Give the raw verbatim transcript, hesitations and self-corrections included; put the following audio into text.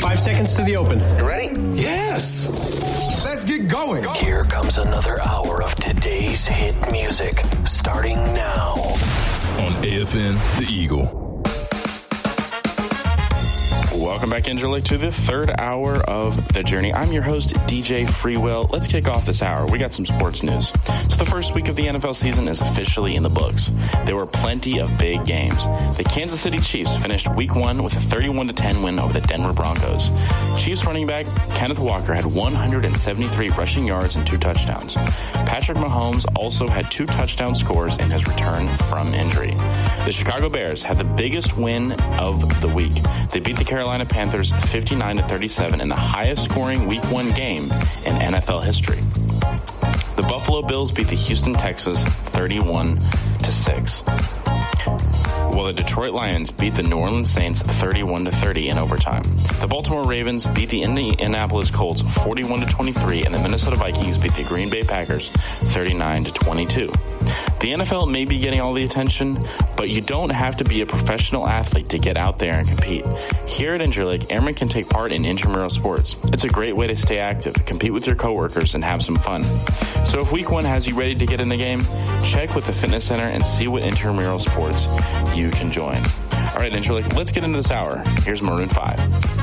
Five seconds to the open. You ready? Yes. Let's get going. Here comes another hour of today's hit music, starting now. On A F N, The Eagle. Welcome back, Interlick, to the third hour of The Journey. I'm your host, D J Freewill. Let's kick off this hour. We got some sports news. So the first week of the N F L season is officially in the books. There were plenty of big games. The Kansas City Chiefs finished week one with a thirty-one to ten win over the Denver Broncos. Chiefs running back Kenneth Walker had one hundred seventy-three rushing yards and two touchdowns. Patrick Mahomes also had two touchdown scores in his return from injury. The Chicago Bears had the biggest win of the week. They beat the Carolina Panthers fifty-nine to thirty-seven in the highest scoring week one game in N F L history. The Buffalo Bills beat the Houston Texans thirty-one to six. While the Detroit Lions beat the New Orleans Saints thirty-one to thirty in overtime. The Baltimore Ravens beat the Indianapolis Colts forty-one to twenty-three, and the Minnesota Vikings beat the Green Bay Packers thirty-nine to twenty-two. The N F L may be getting all the attention, but you don't have to be a professional athlete to get out there and compete. Here at Interlick, airmen can take part in intramural sports. It's a great way to stay active, compete with your coworkers, and have some fun. So if week one has you ready to get in the game, check with the fitness center and see what intramural sports you can join. All right, Interlick, let's get into this hour. Here's Maroon five.